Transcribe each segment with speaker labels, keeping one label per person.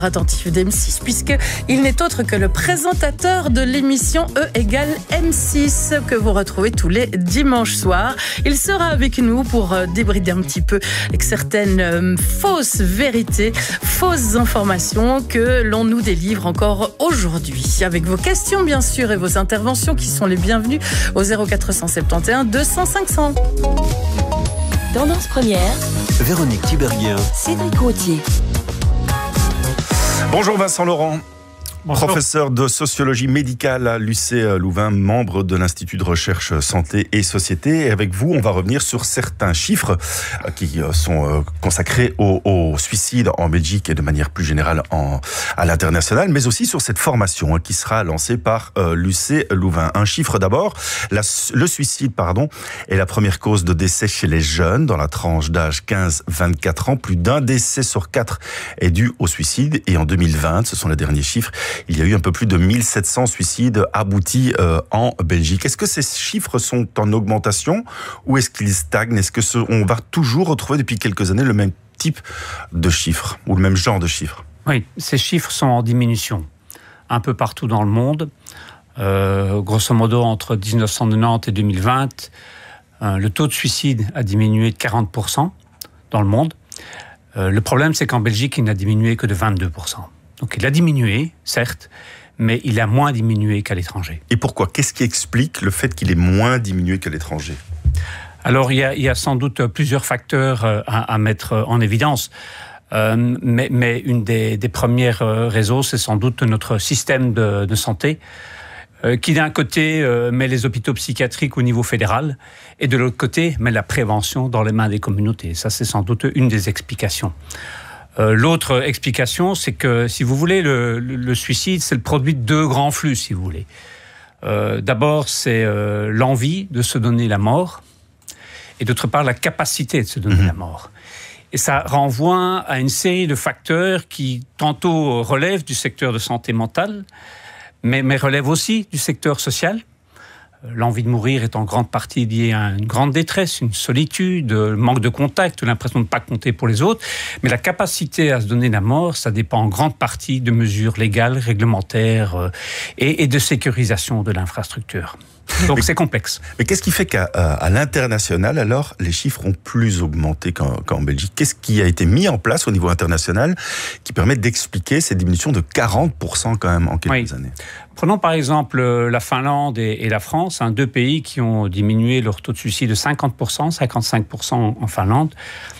Speaker 1: Attentif d'M6, puisqu'il n'est autre que le présentateur de l'émission E égale M6 que vous retrouvez tous les dimanches soirs. Il sera avec nous pour débrider un petit peu avec certaines fausses vérités, fausses informations que l'on nous délivre encore aujourd'hui. Avec vos questions bien sûr et vos interventions qui sont les bienvenues au 0471 200 500.
Speaker 2: Tendance première,
Speaker 3: Véronique Tiberghien,
Speaker 2: Cédric Rottier.
Speaker 4: Bonjour Vincent Laurent.
Speaker 5: Bonjour.
Speaker 4: Professeur de sociologie médicale à l'UC Louvain, membre de l'Institut de recherche santé et société. Et avec vous, on va revenir sur certains chiffres qui sont consacrés au suicide en Belgique et de manière plus générale à l'international, mais aussi sur cette formation qui sera lancée par l'UC Louvain. Un chiffre d'abord, le suicide est la première cause de décès chez les jeunes dans la tranche d'âge 15-24 ans. Plus d'un décès sur 4 est dû au suicide et en 2020, ce sont les derniers chiffres, il y a eu un peu plus de 1700 suicides aboutis en Belgique. Est-ce que ces chiffres sont en augmentation ou est-ce qu'ils stagnent? Est-ce que on va toujours retrouver depuis quelques années le même type de chiffres ou le même genre de chiffres?
Speaker 5: Oui, ces chiffres sont en diminution un peu partout dans le monde. Grosso modo, entre 1990 et 2020, le taux de suicide a diminué de 40% dans le monde. Le problème, c'est qu'en Belgique, il n'a diminué que de 22%. Donc il a diminué, certes, mais il a moins diminué qu'à l'étranger.
Speaker 4: Et pourquoi? Qu'est-ce qui explique le fait qu'il ait moins diminué qu'à l'étranger?
Speaker 5: Alors il y a sans doute plusieurs facteurs à mettre en évidence. Mais une des premières raisons, c'est sans doute notre système de santé, qui d'un côté met les hôpitaux psychiatriques au niveau fédéral, et de l'autre côté met la prévention dans les mains des communautés. Ça, c'est sans doute une des explications. L'autre explication, c'est que, si vous voulez, le suicide, c'est le produit de deux grands flux, si vous voulez. D'abord, c'est l'envie de se donner la mort, et d'autre part, la capacité de se donner la mort. Et ça renvoie à une série de facteurs qui, tantôt, relèvent du secteur de santé mentale, mais relèvent aussi du secteur social. L'envie de mourir est en grande partie liée à une grande détresse, une solitude, le manque de contact, l'impression de ne pas compter pour les autres. Mais la capacité à se donner la mort, ça dépend en grande partie de mesures légales, réglementaires et de sécurisation de l'infrastructure. Donc c'est complexe.
Speaker 4: Mais qu'est-ce qui fait qu'à l'international, alors, les chiffres ont plus augmenté qu'en Belgique? Qu'est-ce qui a été mis en place au niveau international qui permet d'expliquer cette diminution de 40% quand même en quelques années?
Speaker 5: Prenons par exemple la Finlande et la France, deux pays qui ont diminué leur taux de suicide de 50%, 55% en Finlande.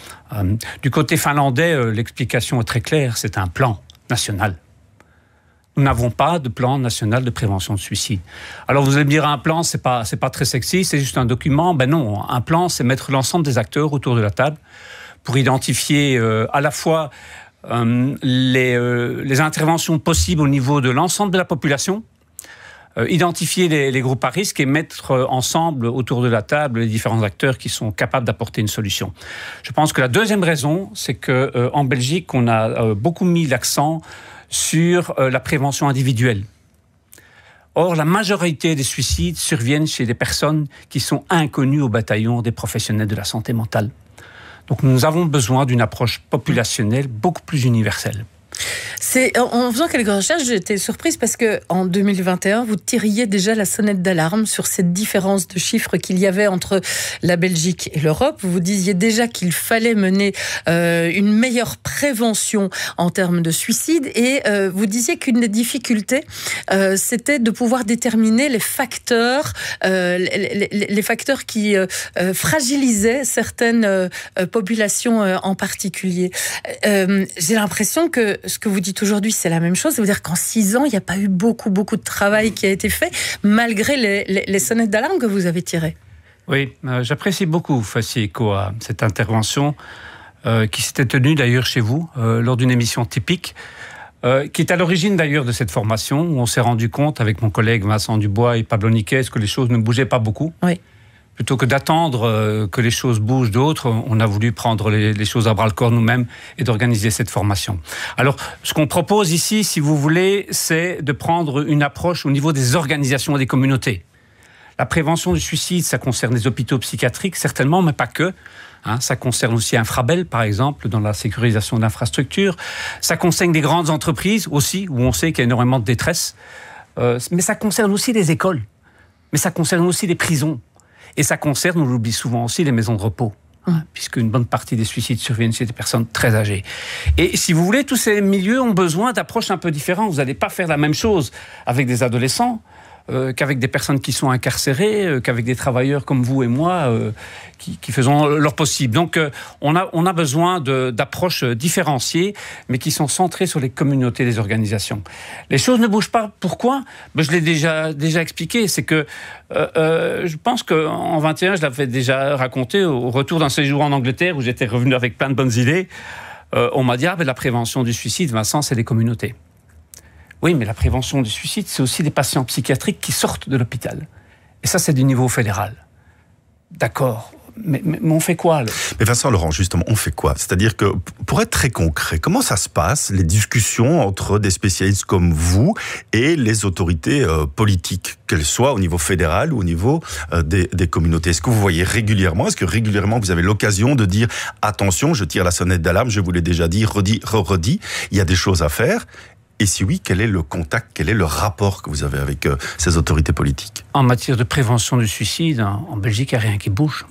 Speaker 5: Du côté finlandais, l'explication est très claire, c'est un plan national. Nous n'avons pas de plan national de prévention de suicide. Alors vous allez me dire, un plan, c'est pas très sexy, c'est juste un document. Ben non, un plan, c'est mettre l'ensemble des acteurs autour de la table pour identifier à la fois les interventions possibles au niveau de l'ensemble de la population, identifier les groupes à risque et mettre ensemble autour de la table les différents acteurs qui sont capables d'apporter une solution. Je pense que la deuxième raison, c'est qu'en Belgique, on a beaucoup mis l'accent sur la prévention individuelle. Or, la majorité des suicides surviennent chez des personnes qui sont inconnues au bataillon des professionnels de la santé mentale. Donc, nous avons besoin d'une approche populationnelle beaucoup plus universelle.
Speaker 1: En faisant quelques recherches, j'étais surprise parce qu'en 2021, vous tiriez déjà la sonnette d'alarme sur cette différence de chiffres qu'il y avait entre la Belgique et l'Europe. Vous disiez déjà qu'il fallait mener une meilleure prévention en termes de suicide et vous disiez qu'une des difficultés, c'était de pouvoir déterminer les facteurs qui fragilisaient certaines populations en particulier. J'ai l'impression que ce que vous dites aujourd'hui, c'est la même chose. Ça veut dire qu'en 6 ans, il n'y a pas eu beaucoup de travail qui a été fait, malgré les sonnettes d'alarme que vous avez tirées.
Speaker 5: Oui, j'apprécie beaucoup, vous fassiez écho à cette intervention qui s'était tenue d'ailleurs chez vous, lors d'une émission typique, qui est à l'origine d'ailleurs de cette formation, où on s'est rendu compte, avec mon collègue Vincent Dubois et Pablo Niquez, que les choses ne bougeaient pas beaucoup.
Speaker 1: Oui.
Speaker 5: Plutôt que d'attendre que les choses bougent d'autres, on a voulu prendre les choses à bras-le-corps nous-mêmes et d'organiser cette formation. Alors, ce qu'on propose ici, si vous voulez, c'est de prendre une approche au niveau des organisations et des communautés. La prévention du suicide, ça concerne les hôpitaux psychiatriques, certainement, mais pas que. Ça concerne aussi Infrabel, par exemple, dans la sécurisation d'infrastructures. Ça concerne des grandes entreprises aussi, où on sait qu'il y a énormément de détresse. Mais ça concerne aussi les écoles. Mais ça concerne aussi les prisons. Et ça concerne, on l'oublie souvent aussi, les maisons de repos. Puisqu'une bonne partie des suicides surviennent chez des personnes très âgées. Et si vous voulez, tous ces milieux ont besoin d'approches un peu différentes. Vous n'allez pas faire la même chose avec des adolescents qu'avec des personnes qui sont incarcérées, qu'avec des travailleurs comme vous et moi qui faisons leur possible. Donc on a besoin d'approches différenciées, mais qui sont centrées sur les communautés des organisations. Les choses ne bougent pas. Pourquoi ? Je l'ai déjà expliqué. C'est que je pense qu'en 21, je l'avais déjà raconté, au retour d'un séjour en Angleterre, où j'étais revenu avec plein de bonnes idées, on m'a dit la prévention du suicide, Vincent, c'est les communautés. Oui, mais la prévention du suicide, c'est aussi des patients psychiatriques qui sortent de l'hôpital. Et ça, c'est du niveau fédéral. D'accord. Mais on fait quoi, là ?
Speaker 4: Mais Vincent Laurent, justement, on fait quoi ? C'est-à-dire que, pour être très concret, comment ça se passe, les discussions entre des spécialistes comme vous et les autorités politiques, qu'elles soient au niveau fédéral ou au niveau des communautés ? Est-ce que vous voyez régulièrement ? Est-ce que régulièrement vous avez l'occasion de dire « Attention, je tire la sonnette d'alarme, je vous l'ai déjà dit, redit, il y a des choses à faire ». Et si oui, quel est le contact, quel est le rapport que vous avez avec ces autorités politiques ?
Speaker 5: En matière de prévention du suicide, en Belgique, il n'y a rien qui bouge.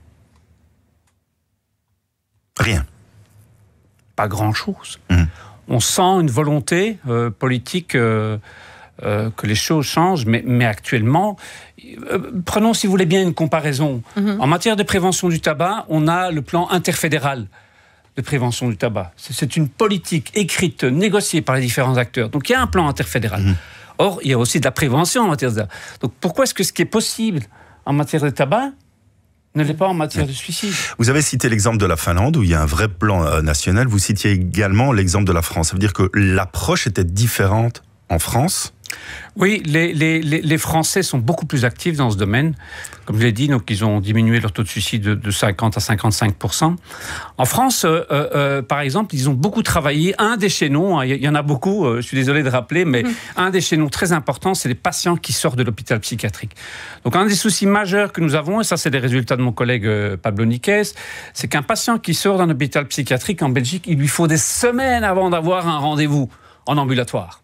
Speaker 4: Rien.
Speaker 5: Pas grand-chose. On sent une volonté politique que les choses changent, mais actuellement, prenons, si vous voulez bien, une comparaison. En matière de prévention du tabac, on a le plan interfédéral de prévention du tabac. C'est une politique écrite, négociée par les différents acteurs. Donc il y a un plan interfédéral. Or, il y a aussi de la prévention en matière de tabac. Donc pourquoi est-ce que ce qui est possible en matière de tabac ne l'est pas en matière de suicide ?
Speaker 4: Vous avez cité l'exemple de la Finlande, où il y a un vrai plan national. Vous citiez également l'exemple de la France. Ça veut dire que l'approche était différente en France ?
Speaker 5: Oui, les Français sont beaucoup plus actifs dans ce domaine. Comme je l'ai dit, donc ils ont diminué leur taux de suicide de 50 à 55%. En France, par exemple, ils ont beaucoup travaillé. Un des chaînons, il y en a beaucoup, je suis désolé de rappeler, mais un des chaînons très importants, c'est les patients qui sortent de l'hôpital psychiatrique. Donc un des soucis majeurs que nous avons, et ça c'est les résultats de mon collègue Pablo Niquez, c'est qu'un patient qui sort d'un hôpital psychiatrique en Belgique, il lui faut des semaines avant d'avoir un rendez-vous en ambulatoire.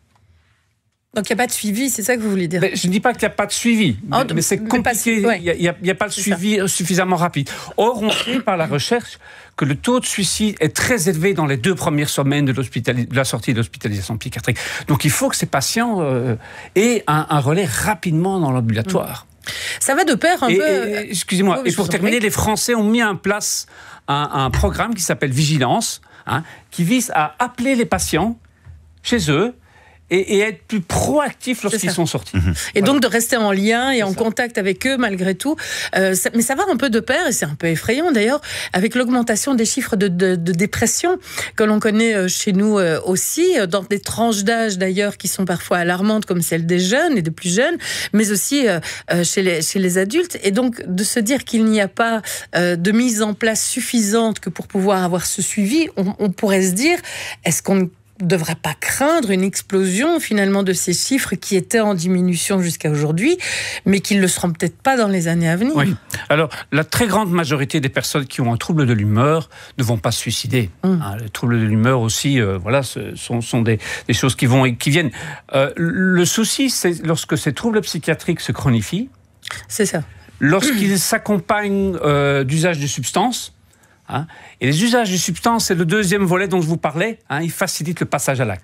Speaker 1: Donc il n'y a pas de suivi, c'est ça que vous voulez dire ?
Speaker 5: Je ne dis pas qu'il n'y a pas de suivi, mais c'est compliqué, il n'y a pas de suivi suffisamment rapide. Or, on sait par la recherche que le taux de suicide est très élevé dans les 2 premières semaines de la sortie de l'hospitalisation psychiatrique. Donc il faut que ces patients aient un relais rapidement dans l'ambulatoire.
Speaker 1: Ça va de pair un peu...
Speaker 5: Excusez-moi, et pour terminer, les Français ont mis en place un programme qui s'appelle Vigilance, qui vise à appeler les patients chez eux, et être plus proactif lorsqu'ils sont sortis.
Speaker 1: Et donc de rester en lien et en contact avec eux malgré tout. Mais ça va un peu de pair, et c'est un peu effrayant d'ailleurs, avec l'augmentation des chiffres de dépression que l'on connaît chez nous aussi, dans des tranches d'âge d'ailleurs qui sont parfois alarmantes, comme celle des jeunes et des plus jeunes, mais aussi chez les adultes. Et donc de se dire qu'il n'y a pas de mise en place suffisante que pour pouvoir avoir ce suivi, on pourrait se dire, est-ce qu'on ne devrait pas craindre une explosion finalement de ces chiffres qui étaient en diminution jusqu'à aujourd'hui, mais qui ne le seront peut-être pas dans les années à venir.
Speaker 5: Oui. Alors, la très grande majorité des personnes qui ont un trouble de l'humeur ne vont pas se suicider. Le trouble de l'humeur aussi, ce sont des choses qui viennent. Le souci, c'est lorsque ces troubles psychiatriques se chronifient.
Speaker 1: C'est ça.
Speaker 5: Lorsqu'ils s'accompagnent d'usage de substances. Et les usages de substances, c'est le deuxième volet dont je vous parlais. Ils facilitent le passage à l'acte.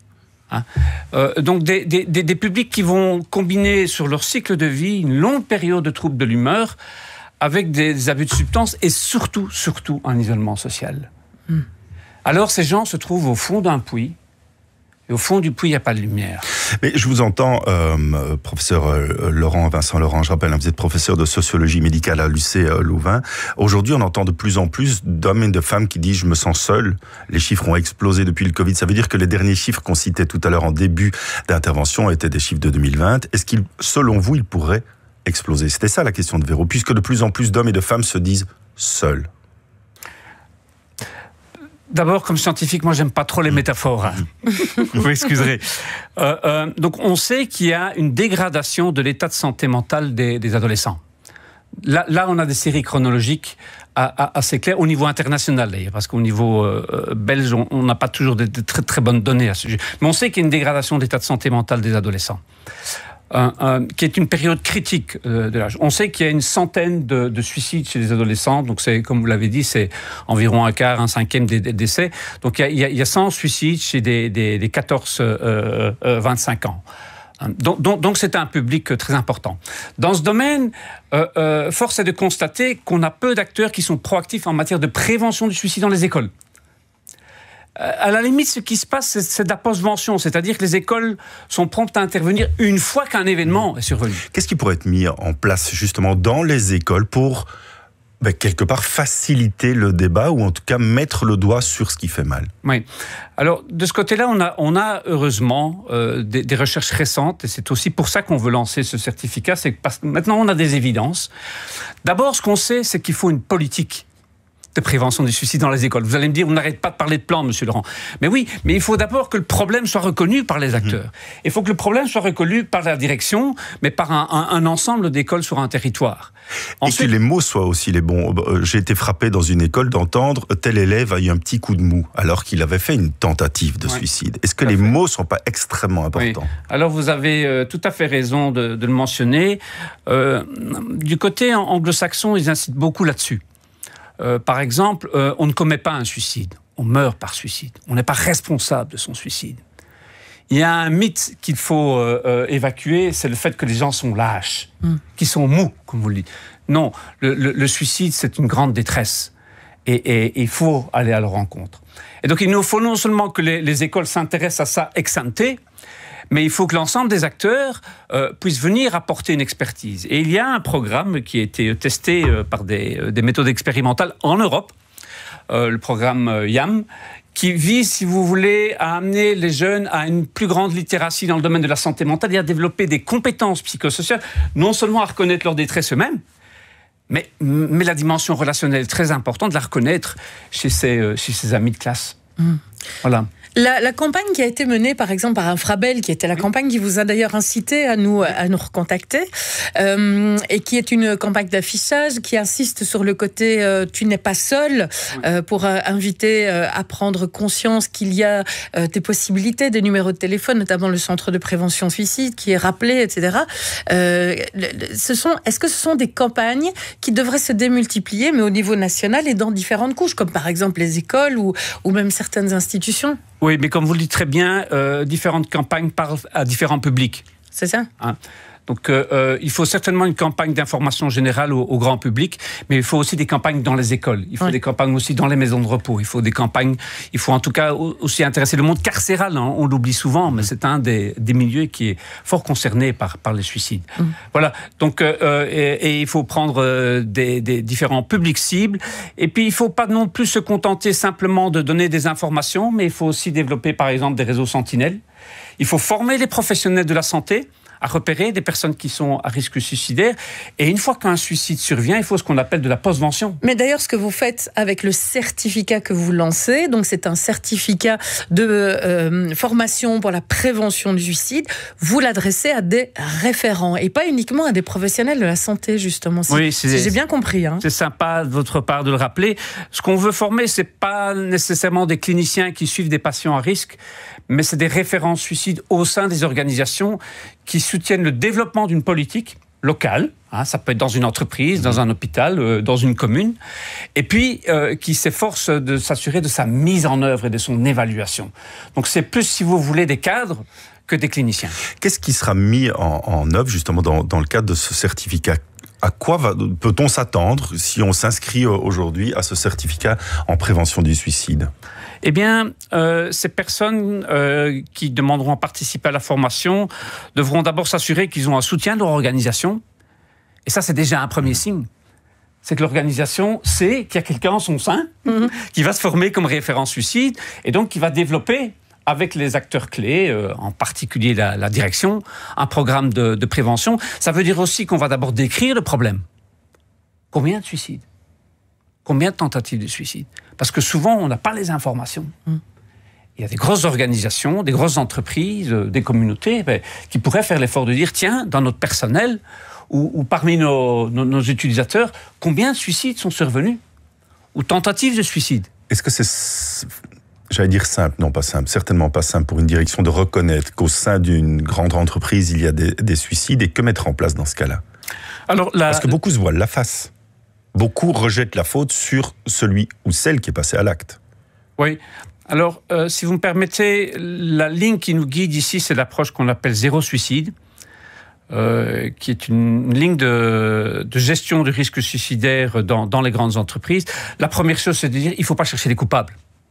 Speaker 5: Donc des publics qui vont combiner sur leur cycle de vie une longue période de troubles de l'humeur avec des abus de substances et surtout un isolement social. Alors ces gens se trouvent au fond d'un puits. Et au fond du puits, il n'y a pas de lumière.
Speaker 4: Mais je vous entends, professeur Vincent Laurent, je rappelle, vous êtes professeur de sociologie médicale à l'UC Louvain. Aujourd'hui, on entend de plus en plus d'hommes et de femmes qui disent « je me sens seul ». Les chiffres ont explosé depuis le Covid. Ça veut dire que les derniers chiffres qu'on citait tout à l'heure en début d'intervention étaient des chiffres de 2020. Est-ce qu'ils, selon vous, ils pourraient exploser ? C'était ça la question de Véro, puisque de plus en plus d'hommes et de femmes se disent seuls.
Speaker 5: D'abord, comme scientifique, moi, j'aime pas trop les métaphores. Vous m'excuserez. Donc, on sait qu'il y a une dégradation de l'état de santé mentale des adolescents. Là, on a des séries chronologiques assez clair au niveau international d'ailleurs, parce qu'au niveau belge, on n'a pas toujours de très, très bonnes données à ce sujet. Mais on sait qu'il y a une dégradation de l'état de santé mentale des adolescents. Qui est une période critique de l'âge. On sait qu'il y a une centaine de suicides chez les adolescents, donc c'est, comme vous l'avez dit, c'est environ un quart, un cinquième des décès. Donc il y a 100 suicides chez des 14-25 ans. Donc c'est un public très important. Dans ce domaine, force est de constater qu'on a peu d'acteurs qui sont proactifs en matière de prévention du suicide dans les écoles. À la limite, ce qui se passe, c'est de la postvention, c'est-à-dire que les écoles sont promptes à intervenir une fois qu'un événement est survenu.
Speaker 4: Qu'est-ce qui pourrait être mis en place justement dans les écoles pour quelque part faciliter le débat ou en tout cas mettre le doigt sur ce qui fait mal?
Speaker 5: Oui. Alors de ce côté-là, on a heureusement des recherches récentes et c'est aussi pour ça qu'on veut lancer ce certificat, c'est parce que maintenant on a des évidences. D'abord, ce qu'on sait, c'est qu'il faut une politique de prévention du suicide dans les écoles. Vous allez me dire, on n'arrête pas de parler de plan, monsieur Laurent. Mais oui, mais il faut d'abord que le problème soit reconnu par les acteurs. Il faut que le problème soit reconnu par la direction, mais par un ensemble d'écoles sur un territoire.
Speaker 4: Ensuite, et que les mots soient aussi les bons. J'ai été frappé dans une école d'entendre tel élève a eu un petit coup de mou alors qu'il avait fait une tentative de suicide. Est-ce que les mots ne sont pas extrêmement importants?
Speaker 5: Oui. Alors vous avez tout à fait raison de le mentionner. Du côté anglo-saxon, ils incitent beaucoup là-dessus. Par exemple, on ne commet pas un suicide, on meurt par suicide. On n'est pas responsable de son suicide. Il y a un mythe qu'il faut évacuer, c'est le fait que les gens sont lâches, qu'ils sont mous, comme vous le dites. Non, le suicide, c'est une grande détresse. Et il faut aller à leur rencontre. Et donc, il nous faut non seulement que les écoles s'intéressent à ça ex ante, mais il faut que l'ensemble des acteurs puissent venir apporter une expertise. Et il y a un programme qui a été testé par des méthodes expérimentales en Europe, le programme YAM, qui vise, si vous voulez, à amener les jeunes à une plus grande littératie dans le domaine de la santé mentale et à développer des compétences psychosociales, non seulement à reconnaître leur détresse eux-mêmes, mais la dimension relationnelle très importante de la reconnaître chez ses amis de classe. Voilà.
Speaker 1: La campagne qui a été menée, par exemple, par Infrabel, qui était la campagne qui vous a d'ailleurs incité à nous recontacter, et qui est une campagne d'affichage qui insiste sur le côté tu n'es pas seul, pour inviter à prendre conscience qu'il y a des possibilités, des numéros de téléphone, notamment le centre de prévention suicide qui est rappelé, etc. Est-ce que ce sont des campagnes qui devraient se démultiplier, mais au niveau national et dans différentes couches, comme par exemple les écoles ou même certaines institutions?
Speaker 5: Oui, mais comme vous le dites très bien, différentes campagnes parlent à différents publics.
Speaker 1: C'est ça.
Speaker 5: Donc, il faut certainement une campagne d'information générale au grand public, mais il faut aussi des campagnes dans les écoles. Il faut des campagnes aussi dans les maisons de repos. Il faut des campagnes. Il faut en tout cas aussi intéresser le monde carcéral. Hein. On l'oublie souvent, mais c'est un des milieux qui est fort concerné par les suicides. Voilà. Donc, et il faut prendre des différents publics cibles. Et puis, il ne faut pas non plus se contenter simplement de donner des informations, mais il faut aussi développer, par exemple, des réseaux sentinelles. Il faut former les professionnels de la santé à repérer des personnes qui sont à risque suicidaire. Et une fois qu'un suicide survient, il faut ce qu'on appelle de la postvention.
Speaker 1: Mais d'ailleurs, ce que vous faites avec le certificat que vous lancez, donc c'est un certificat de formation pour la prévention du suicide, vous l'adressez à des référents et pas uniquement à des professionnels de la santé, justement. Si j'ai bien compris. Hein.
Speaker 5: C'est sympa de votre part de le rappeler. Ce qu'on veut former, c'est pas nécessairement des cliniciens qui suivent des patients à risque, mais c'est des référents suicides au sein des organisations qui soutiennent le développement d'une politique locale, ça peut être dans une entreprise, dans un hôpital, dans une commune, et puis qui s'efforcent de s'assurer de sa mise en œuvre et de son évaluation. Donc c'est plus, si vous voulez, des cadres que des cliniciens.
Speaker 4: Qu'est-ce qui sera mis en œuvre justement dans le cadre de ce certificat ? À quoi peut-on s'attendre si on s'inscrit aujourd'hui à ce certificat en prévention du suicide ?
Speaker 5: Eh bien, ces personnes qui demanderont à participer à la formation devront d'abord s'assurer qu'ils ont un soutien de leur organisation. Et ça, c'est déjà un premier signe. C'est que l'organisation sait qu'il y a quelqu'un en son sein qui va se former comme référent suicide et donc qui va développer avec les acteurs clés, en particulier la direction, un programme de prévention. Ça veut dire aussi qu'on va d'abord décrire le problème. Combien de suicides ? Combien de tentatives de suicide ? Parce que souvent, on n'a pas les informations. Il y a des grosses organisations, des grosses entreprises, des communautés qui pourraient faire l'effort de dire, tiens, dans notre personnel ou parmi nos utilisateurs, combien de suicides sont survenus ? ou tentative de suicide.
Speaker 4: Est-ce que c'est, j'allais dire simple, non pas simple, certainement pas simple pour une direction de reconnaître qu'au sein d'une grande entreprise, il y a des suicides, et que mettre en place dans ce cas-là?
Speaker 5: Alors,
Speaker 4: Parce que beaucoup se voilent la face. Beaucoup rejettent la faute sur celui ou celle qui est passé à l'acte.
Speaker 5: Oui. Alors, si vous me permettez, la ligne qui nous guide ici, c'est l'approche qu'on appelle zéro suicide, qui est une ligne de gestion du risque suicidaire dans les grandes entreprises. La première chose, c'est de dire, il ne faut pas chercher les coupables.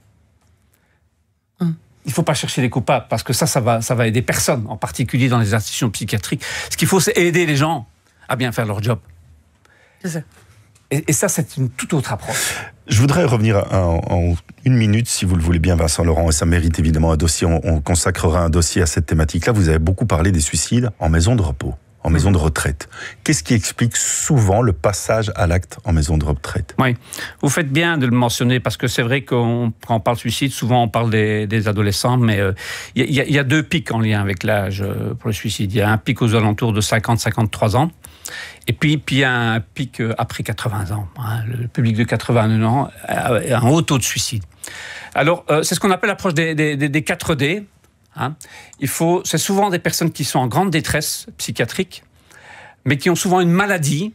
Speaker 5: Il ne faut pas chercher les coupables, parce que ça va aider personne, en particulier dans les institutions psychiatriques. Ce qu'il faut, c'est aider les gens à bien faire leur job.
Speaker 1: C'est ça.
Speaker 5: Et ça, c'est une toute autre approche.
Speaker 4: Je voudrais revenir en une minute, si vous le voulez bien, Vincent Laurent, et ça mérite évidemment un dossier. On consacrera un dossier à cette thématique-là. Vous avez beaucoup parlé des suicides en maison de repos, en maison de retraite. Qu'est-ce qui explique souvent le passage à l'acte en maison de retraite?
Speaker 5: Oui, vous faites bien de le mentionner, parce que c'est vrai quand on parle suicide, souvent on parle des adolescents, mais il y a deux pics en lien avec l'âge pour le suicide. Il y a un pic aux alentours de 50-53 ans, et puis il y a un pic après 80 ans. Le public de 81 ans a un haut taux de suicide. Alors, c'est ce qu'on appelle l'approche des 4D. C'est souvent des personnes qui sont en grande détresse psychiatrique, mais qui ont souvent une maladie,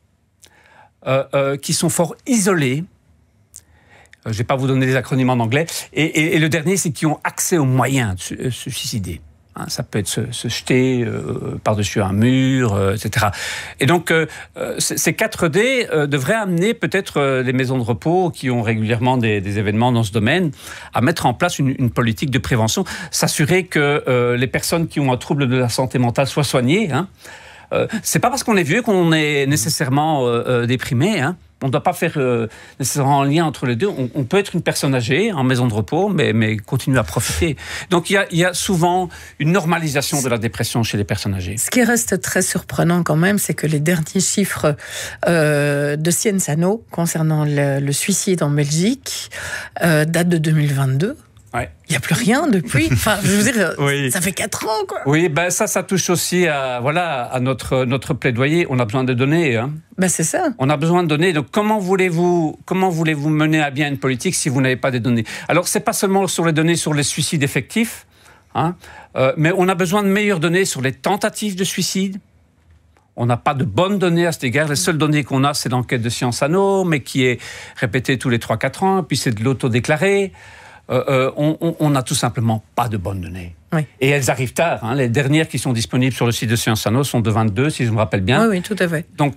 Speaker 5: qui sont fort isolées. Je ne vais pas vous donner des acronymes en anglais. Et le dernier, c'est qui ont accès aux moyens de se suicider. Ça peut être se jeter par-dessus un mur, etc. Et donc, ces 4D devraient amener peut-être les maisons de repos qui ont régulièrement des événements dans ce domaine à mettre en place une politique de prévention, s'assurer que les personnes qui ont un trouble de la santé mentale soient soignées. C'est pas parce qu'on est vieux qu'on est nécessairement déprimé. On ne doit pas faire nécessairement un lien entre les deux. On peut être une personne âgée en maison de repos, mais continuer à profiter. Donc il y a souvent une normalisation de la dépression chez les personnes âgées.
Speaker 1: Ce qui reste très surprenant quand même, c'est que les derniers chiffres de Cienzano concernant le suicide en Belgique datent de 2022.
Speaker 5: Ouais.
Speaker 1: Il n'y a plus rien depuis. Enfin, je veux dire,
Speaker 5: oui.
Speaker 1: Ça fait 4 ans, quoi.
Speaker 5: Oui, ça touche aussi à notre plaidoyer. On a besoin de données.
Speaker 1: C'est ça.
Speaker 5: On a besoin de données. Donc, comment voulez-vous mener à bien une politique si vous n'avez pas des données? Alors, c'est pas seulement sur les données sur les suicides effectifs, mais on a besoin de meilleures données sur les tentatives de suicide. On n'a pas de bonnes données à cet égard. Les seules données qu'on a, c'est l'enquête de Cienzano, mais qui est répétée tous les 3-4 ans. Puis c'est de l'autodéclaré. On n'a tout simplement pas de bonnes données.
Speaker 1: Oui.
Speaker 5: Et elles arrivent tard. Les dernières qui sont disponibles sur le site de Cienzano sont de 22, si je me rappelle bien.
Speaker 1: Oui, tout à fait.
Speaker 5: Donc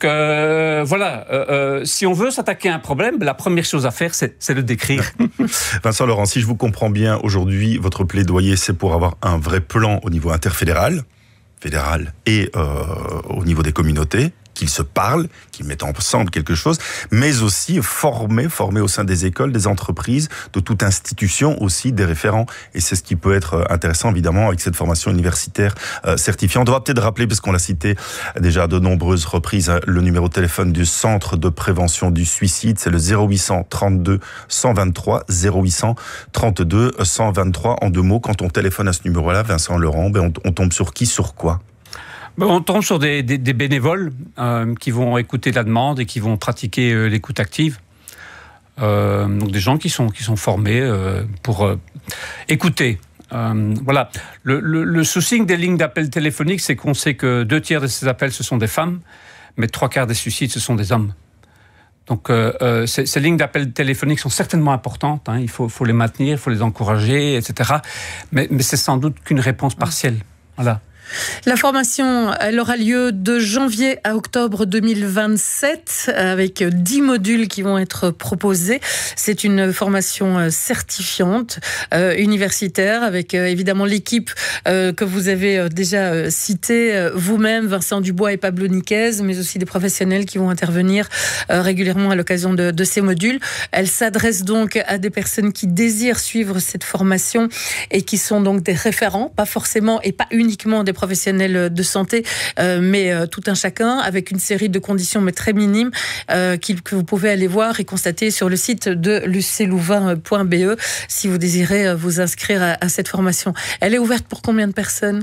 Speaker 5: si on veut s'attaquer à un problème, la première chose à faire, c'est le décrire.
Speaker 4: Vincent Laurent, si je vous comprends bien, aujourd'hui, votre plaidoyer, c'est pour avoir un vrai plan au niveau interfédéral, fédéral et au niveau des communautés, qu'ils se parlent, qu'ils mettent ensemble quelque chose, mais aussi former au sein des écoles, des entreprises, de toute institution aussi, des référents. Et c'est ce qui peut être intéressant, évidemment, avec cette formation universitaire certifiée. On doit peut-être rappeler, parce qu'on l'a cité déjà à de nombreuses reprises, le numéro de téléphone du Centre de prévention du suicide, c'est le 0800 32 123, 0800 32 123. En deux mots, quand on téléphone à ce numéro-là, Vincent Laurent, on tombe sur qui, sur quoi?
Speaker 5: On tombe sur des bénévoles qui vont écouter la demande et qui vont pratiquer l'écoute active. Donc des gens qui sont formés pour écouter. Voilà. Le souci des lignes d'appel téléphoniques, c'est qu'on sait que 2/3 de ces appels, ce sont des femmes, mais 3/4 des suicides, ce sont des hommes. Donc ces lignes d'appel téléphoniques sont certainement importantes. Il faut les maintenir, il faut les encourager, etc. Mais c'est sans doute qu'une réponse partielle. Voilà.
Speaker 1: La formation, elle aura lieu de janvier à octobre 2027 avec 10 modules qui vont être proposés. C'est une formation certifiante, universitaire, avec évidemment l'équipe que vous avez déjà citée, vous-même, Vincent Dubois et Pablo Niquez, mais aussi des professionnels qui vont intervenir régulièrement à l'occasion de ces modules. Elle s'adresse donc à des personnes qui désirent suivre cette formation et qui sont donc des référents, pas forcément et pas uniquement des professionnels de santé, mais tout un chacun, avec une série de conditions mais très minimes que vous pouvez aller voir et constater sur le site de luclouvain.be si vous désirez vous inscrire à cette formation. Elle est ouverte pour combien de personnes ?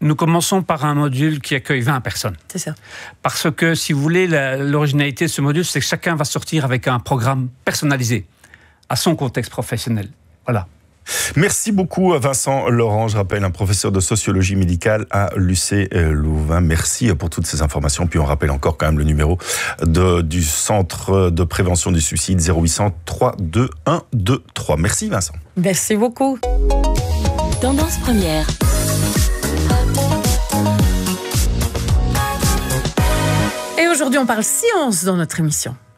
Speaker 5: Nous commençons par un module qui accueille 20 personnes.
Speaker 1: C'est ça.
Speaker 5: Parce que, si vous voulez, l'originalité de ce module, c'est que chacun va sortir avec un programme personnalisé à son contexte professionnel. Voilà.
Speaker 4: Merci beaucoup Vincent Laurent, je rappelle un professeur de sociologie médicale à l'UC Louvain. Merci pour toutes ces informations. Puis on rappelle encore quand même le numéro du Centre de prévention du suicide 0800 321 23. Merci Vincent.
Speaker 1: Merci beaucoup.
Speaker 2: Tendance première.
Speaker 1: Et aujourd'hui on parle science dans notre émission.